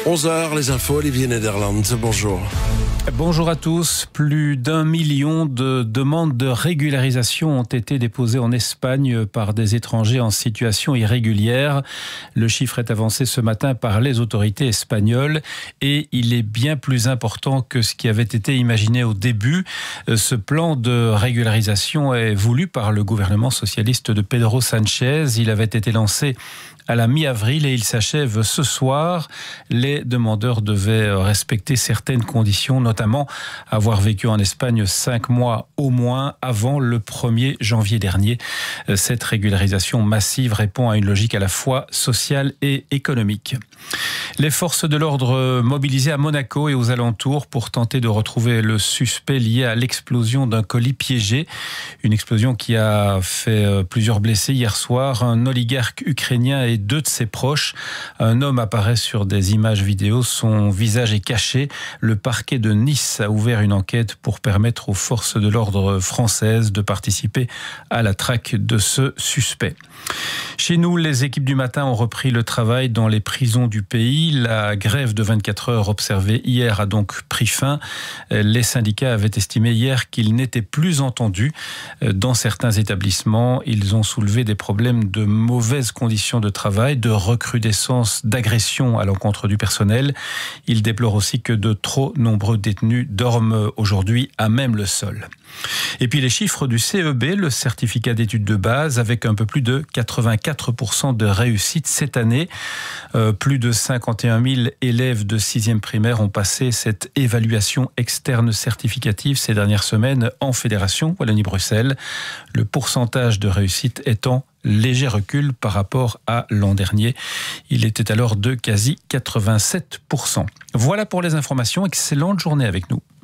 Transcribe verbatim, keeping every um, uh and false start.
onze heures, les infos, Olivier Nederland, bonjour. Bonjour à tous. Plus d'un million de demandes de régularisation ont été déposées en Espagne par des étrangers en situation irrégulière. Le chiffre est avancé ce matin par les autorités espagnoles et il est bien plus important que ce qui avait été imaginé au début. Ce plan de régularisation est voulu par le gouvernement socialiste de Pedro Sánchez. Il avait été lancé à la mi-avril et il s'achève ce soir. Les demandeurs devaient respecter certaines conditions, notamment avoir vécu en Espagne cinq mois au moins avant le premier janvier dernier. Cette régularisation massive répond à une logique à la fois sociale et économique. Les forces de l'ordre mobilisées à Monaco et aux alentours pour tenter de retrouver le suspect lié à l'explosion d'un colis piégé. Une explosion qui a fait plusieurs blessés hier soir. Un oligarque ukrainien et deux de ses proches. Un homme apparaît sur des images vidéo. Son visage est caché. Le parquet de Nice a ouvert une enquête pour permettre aux forces de l'ordre françaises de participer à la traque de ce suspect. Chez nous, les équipes du matin ont repris le travail dans les prisons du pays. La grève de vingt-quatre heures observée hier a donc pris fin. Les syndicats avaient estimé hier qu'ils n'étaient plus entendus. Dans certains établissements, ils ont soulevé des problèmes de mauvaises conditions de travail, de recrudescence d'agressions à l'encontre du personnel. Ils déplorent aussi que de trop nombreux détenus dorment aujourd'hui à même le sol. Et puis les chiffres du C E B, le certificat d'études de base, avec un peu plus de quatre-vingt-quatre pour cent de réussite cette année. Euh, plus de cinquante et un mille élèves de sixième primaire ont passé cette évaluation externe certificative ces dernières semaines en Fédération Wallonie-Bruxelles. Le pourcentage de réussite étant léger recul par rapport à l'an dernier. Il était alors de quasi quatre-vingt-sept pour cent. Voilà pour les informations. Excellente journée avec nous.